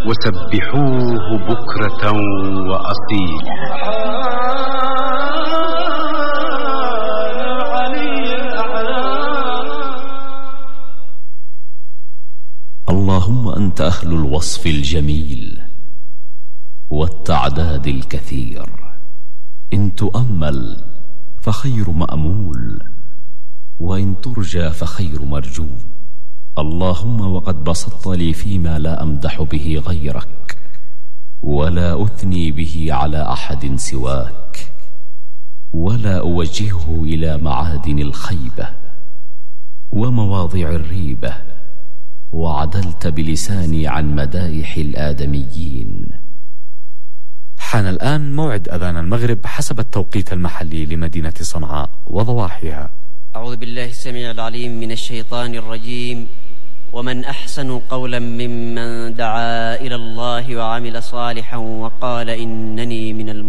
وسبحوه بكرة وأصيلا. اللهم أنت أهل الوصف الجميل والتعداد الكثير، إن تؤمل فخير مأمول، وإن ترجى فخير مرجو. اللهم وقد بسطت لي فيما لا أمدح به غيرك ولا أثني به على أحد سواك، ولا أوجهه إلى معادن الخيبة ومواضع الريبة، وعدلت بلساني عن مدائح الآدميين. حان الآن موعد أذان المغرب حسب التوقيت المحلي لمدينة صنعاء وضواحيها. أعوذ بالله السميع العليم من الشيطان الرجيم. ومن أحسن قولا ممن دعا إلى الله وعمل صالحا وقال إنني من